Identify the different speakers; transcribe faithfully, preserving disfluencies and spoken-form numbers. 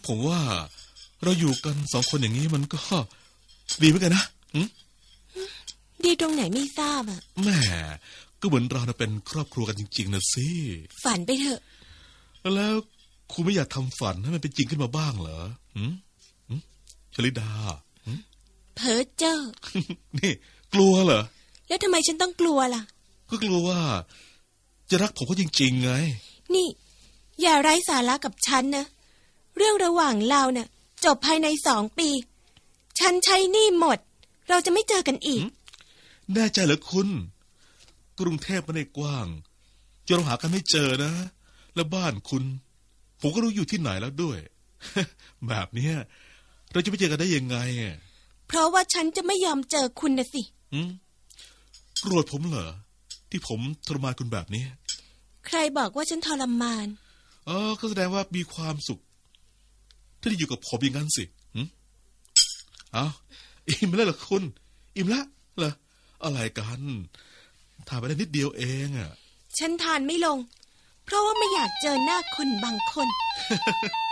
Speaker 1: ผมว่าเราอยู่กันสองคนอย่างนี้มันก็ดีเหมือนกันนะ
Speaker 2: ดีตรงไหนไม่ทราบอ่ะ
Speaker 1: แม่ก็เหมือนเราเป็นครอบครัวกันจริงๆนะสิ
Speaker 2: ฝันไปเถอะ
Speaker 1: แล้วคุณไม่อยากทำฝันให้มันเป็นจริงขึ้นมาบ้างเหรอหืมชลิดา
Speaker 2: เพ้อเจ้อ
Speaker 1: นี่กลัวเหรอ
Speaker 2: แล้วทำไมฉันต้องกลัวล่ะ
Speaker 1: ก็กลัวว่าจะรักผมก็จริงๆไง
Speaker 2: นี่อย่าไร้สาระกับฉันนะเรื่องระหว่างเราเนี่ยจบภายในสองปีฉันใช้หนี้หมดเราจะไม่เจอกันอีก
Speaker 1: แน่ใจเหรอคุณกรุงเทพมันไม่กว้างจะเราหากันไม่เจอนะแล้วบ้านคุณผมก็รู้อยู่ที่ไหนแล้วด้วย แบบนี้เราจะไม่เจอกันได้ยังไง
Speaker 2: เพราะว่าฉันจะไม่ยอมเจอคุณนะสิ
Speaker 1: โกรธผมเหรอที่ผมทรมานคุณแบบนี้
Speaker 2: ใครบอกว่าฉันทรมาน
Speaker 1: เออก็แสดงว่ามีความสุขที่ได้อยู่กับผมอย่างนั้นสิเอาอิ่มแล้วเหรอคุณอิ่มแล้วเหรออะไรกันทานไปได้นิดเดียวเองอ่ะ
Speaker 2: ฉันทานไม่ลงเพราะว่าไม่อยากเจอหน้าคนบางคน